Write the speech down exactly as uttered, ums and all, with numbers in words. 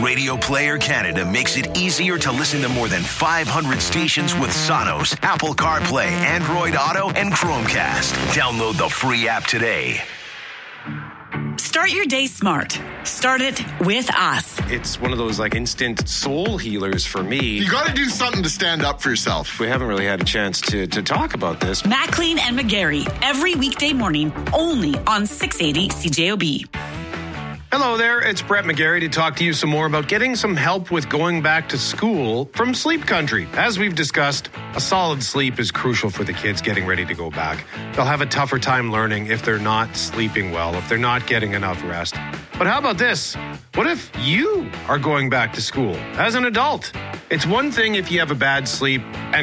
Radio Player Canada makes it easier to listen to more than five hundred stations with Sonos, Apple CarPlay, Android Auto, and Chromecast. Download the free app today. Start your day smart. Start it with us. It's one of those like instant soul healers for me. You got to do something to stand up for yourself. We haven't really had a chance to, to talk about this. Maclean and McGarry, every weekday morning, only on six eighty C J O B. Hello there, it's Brett McGarry to talk to you some more about getting some help with going back to school from Sleep Country. As we've discussed, a solid sleep is crucial for the kids getting ready to go back. They'll have a tougher time learning if they're not sleeping well, if they're not getting enough rest. But how about this? What if you are going back to school as an adult? It's one thing if you have a bad sleep and